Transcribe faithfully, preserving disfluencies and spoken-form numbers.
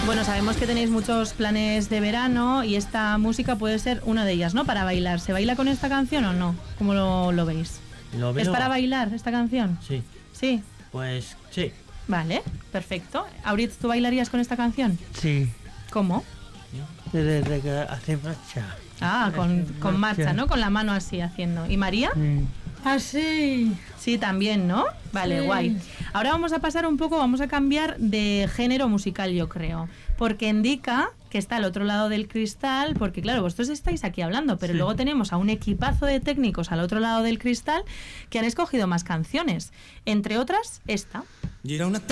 Bueno, sabemos que tenéis muchos planes de verano y esta música puede ser una de ellas, ¿no? Para bailar. ¿Se baila con esta canción o no? ¿Cómo lo, lo veis? ¿Lo veo? ¿Es para bailar esta canción? Sí. ¿Sí? Pues sí. Vale, perfecto. Auritz, ¿tú bailarías con esta canción? Sí. ¿Cómo? Desde que hace marcha. Ah, con, con marcha, ¿no? Con la mano así haciendo. ¿Y María? Sí. Así. Sí, también, ¿no? Vale, Sí. guay. Ahora vamos a pasar un poco, vamos a cambiar de género musical, yo creo. Porque indica que está al otro lado del cristal, porque claro, vosotros estáis aquí hablando, pero Sí. luego tenemos a un equipazo de técnicos al otro lado del cristal que han escogido más canciones. Entre otras, esta. Y era una